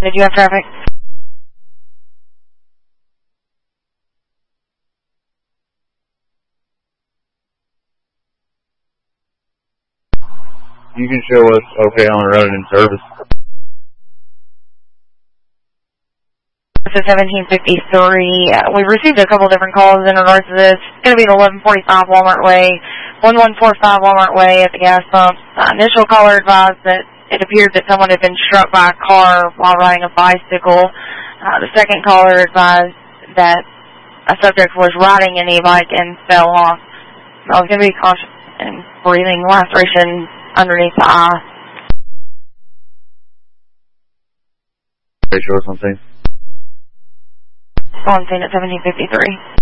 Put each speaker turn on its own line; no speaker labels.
Did you have traffic?
You can show us okay on the road in service.
This is 1753. We received a couple different calls in regards to this. It's going to be the 1145 Walmart Way, 1145 Walmart Way at the gas pump. Initial caller advised that it appeared that someone had been struck by a car while riding a bicycle. The second caller advised that a subject was riding an e-bike and fell off. I was going to be cautious in breathing laceration underneath the eye.
Show something.
On scene at 1753.